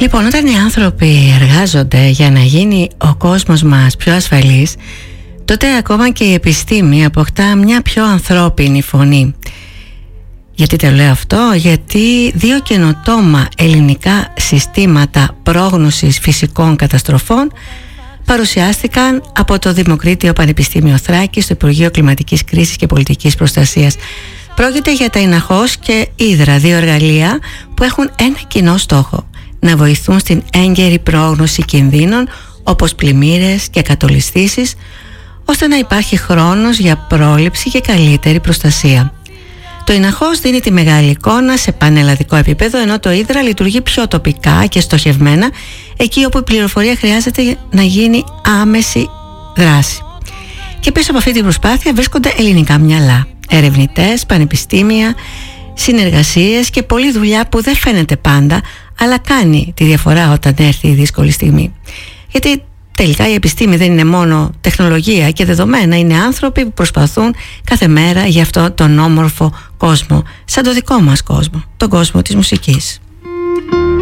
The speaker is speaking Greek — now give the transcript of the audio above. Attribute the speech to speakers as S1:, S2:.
S1: Λοιπόν, όταν οι άνθρωποι εργάζονται για να γίνει ο κόσμος μας πιο ασφαλής, τότε ακόμα και η επιστήμη αποκτά μια πιο ανθρώπινη φωνή. Γιατί το λέω αυτό? Γιατί δύο καινοτόμα ελληνικά συστήματα πρόγνωσης φυσικών καταστροφών παρουσιάστηκαν από το Δημοκρίτιο Πανεπιστήμιο Θράκης στο Υπουργείο Κλιματικής Κρίσης και Πολιτικής Προστασίας. Πρόκειται για τα Ιναχώς και Ύδρα, δύο εργαλεία που έχουν ένα κοινό στόχο: να βοηθούν στην έγκαιρη πρόγνωση κινδύνων όπως πλημμύρες και κατολισθήσεις, ώστε να υπάρχει χρόνος για πρόληψη και καλύτερη προστασία. Το Ιναχώς δίνει τη μεγάλη εικόνα σε πανελλαδικό επίπεδο, ενώ το Ύδρα λειτουργεί πιο τοπικά και στοχευμένα, εκεί όπου η πληροφορία χρειάζεται να γίνει άμεση δράση. Και πίσω από αυτή την προσπάθεια βρίσκονται ελληνικά μυαλά, ερευνητές, πανεπιστήμια, συνεργασίες και πολλή δουλειά που δεν φαίνεται πάντα, αλλά κάνει τη διαφορά όταν έρθει η δύσκολη στιγμή. Γιατί τελικά η επιστήμη δεν είναι μόνο τεχνολογία και δεδομένα, είναι άνθρωποι που προσπαθούν κάθε μέρα για αυτόν τον όμορφο κόσμο, σαν το δικό μας κόσμο, τον κόσμο της μουσικής.